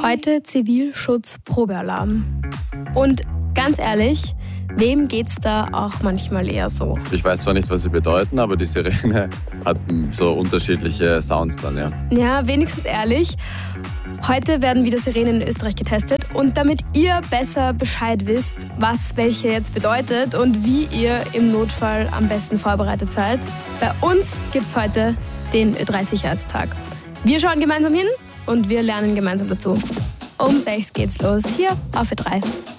Heute Zivilschutz-Probealarm. Und ganz ehrlich, wem geht's da auch manchmal eher so? Ich weiß zwar nicht, was sie bedeuten, aber die Sirene hat so unterschiedliche Sounds dann, ja. Ja, wenigstens ehrlich. Heute werden wieder Sirenen in Österreich getestet und damit ihr besser Bescheid wisst, was welche jetzt bedeutet und wie ihr im Notfall am besten vorbereitet seid, bei uns gibt's heute den Ö3-Sicherheitstag. Wir schauen gemeinsam hin und wir lernen gemeinsam dazu. Um 6 geht's los, hier auf Ö3.